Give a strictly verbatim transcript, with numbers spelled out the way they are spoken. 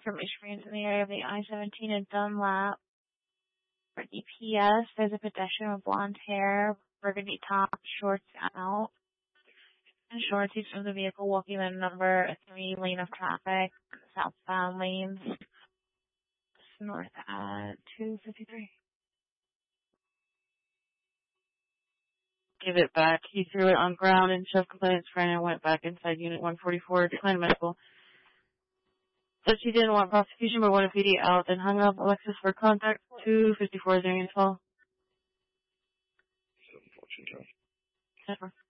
information for you in the area of the I seventeen in Dunlap. For D P S, there's a pedestrian with blonde hair, burgundy top, shorts out, and shorts. He's from the vehicle walking in number three lane of traffic, southbound lanes, north at two fifty-three. Give it back. He threw it on ground and shoved complainant's friend and went back inside Unit one forty-four, declined medical. Said she didn't want prosecution but wanted P D out, then hung up. Alexis for contact, two fifty-four, Zarian twelve. seven fourteen. Never.